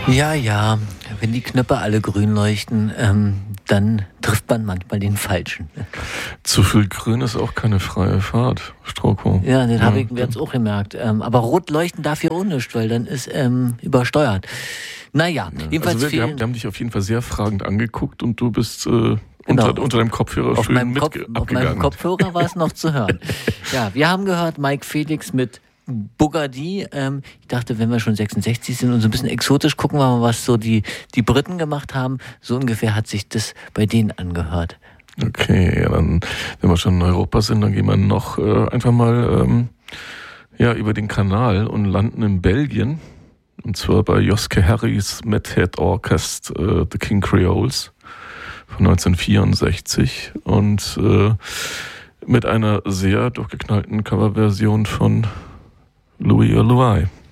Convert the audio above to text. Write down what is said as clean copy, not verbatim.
Ja, wenn die Knöpfe alle grün leuchten, dann trifft man manchmal den Falschen. Zu viel Grün ist auch keine freie Fahrt, Stroko. Ja, das habe ich jetzt auch gemerkt. Aber rot leuchten darf hier auch nicht, weil dann ist übersteuert. Naja, jedenfalls also wir haben dich auf jeden Fall sehr fragend angeguckt und du bist unter deinem Kopfhörer auf schön meinem abgegangen. Auf meinem Kopfhörer war es noch zu hören. Ja, wir haben gehört Mike Felix mit Bugatti. Ich dachte, wenn wir schon 66 sind und so ein bisschen exotisch gucken wir mal, was so die Briten gemacht haben. So ungefähr hat sich das bei denen angehört. Okay, ja, dann, wenn wir schon in Europa sind, dann gehen wir noch einfach mal über den Kanal und landen in Belgien. Und zwar bei Joske Harris Mad Head Orchestra, The King Creoles von 1964 und mit einer sehr durchgeknallten Coverversion von Louis or Louis.